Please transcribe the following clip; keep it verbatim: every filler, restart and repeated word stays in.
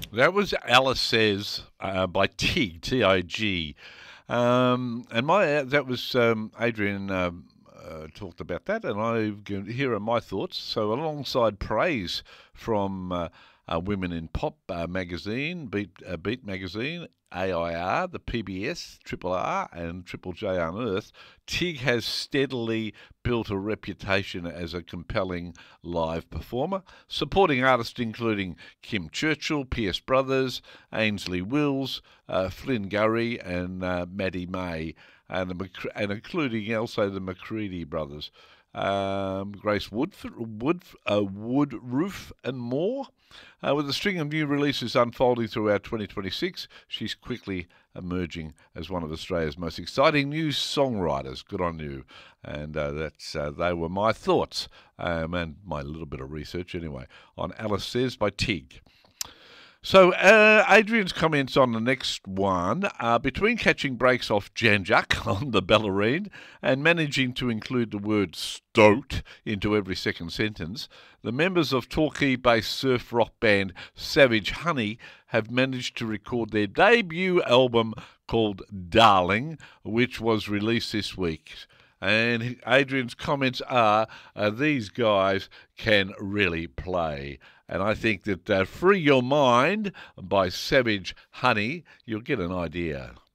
That was Alice Says uh, by Tig, T I G. Um, and my uh, that was um, Adrian um, uh, talked about that, and I here are my thoughts. So alongside praise from uh, uh, Women in Pop uh, magazine, Beat uh, Beat magazine, A I R, the P B S, Triple R, and Triple J Unearthed, Tig has steadily built a reputation as a compelling live performer, supporting artists including Kim Churchill, Pierce Brothers, Ainsley Wills, uh, Flynn Gurry, and uh, Maddie May, and, the Mc- and including also the McCready brothers. Um, Grace Woodf- Wood, uh, Woodroof, and more. Uh, with a string of new releases unfolding throughout twenty twenty-six, she's quickly emerging as one of Australia's most exciting new songwriters. Good on you. And uh, that's uh, they were my thoughts um, and my little bit of research anyway on Alice Says by Tig. So, uh, Adrian's comments on the next one are between catching breaks off Janjuk on the Ballerine and managing to include the word stoked into every second sentence. The members of Torquay based surf rock band Savage Honey have managed to record their debut album called Darling, which was released this week. And Adrian's comments are uh, these guys can really play. And I think that uh, Free Your Mind by Savage Honey, you'll get an idea.